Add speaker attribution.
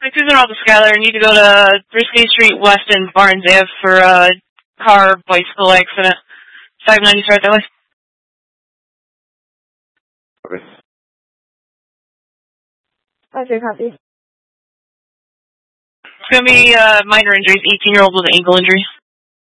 Speaker 1: Susan Alta Skylar, need to go to Risky Street West and Barnes Ave for a car-bicycle accident. 590 start that way.
Speaker 2: Okay.
Speaker 3: 5-3 copy.
Speaker 1: It's going to be minor injuries, 18-year-old with an ankle injury.